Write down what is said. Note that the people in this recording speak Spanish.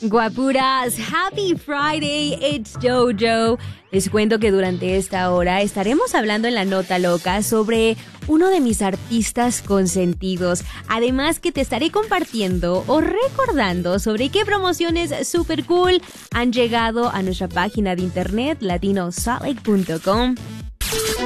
Guapuras, happy Friday, it's Jojo. Les cuento que durante esta hora estaremos hablando en la Nota Loca sobre uno de mis artistas consentidos. Además que te estaré compartiendo o recordando sobre qué promociones super cool han llegado a nuestra página de internet latinosaltLake.com.